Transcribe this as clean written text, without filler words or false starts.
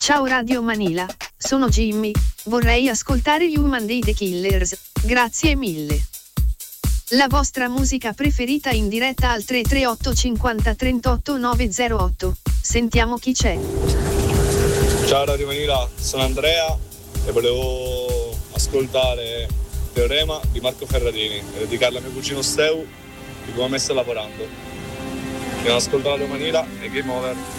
Ciao Radio Manila, sono Jimmy, vorrei ascoltare Human dei The Killers, grazie mille. La vostra musica preferita in diretta al 338 50 38 908. Sentiamo chi c'è. Ciao Radio Manila, sono Andrea e volevo ascoltare Teorema di Marco Ferrarini e dedicarla a mio cugino Steu di come sta lavorando. Abbiamo ascoltato Radio Manila e Game Over.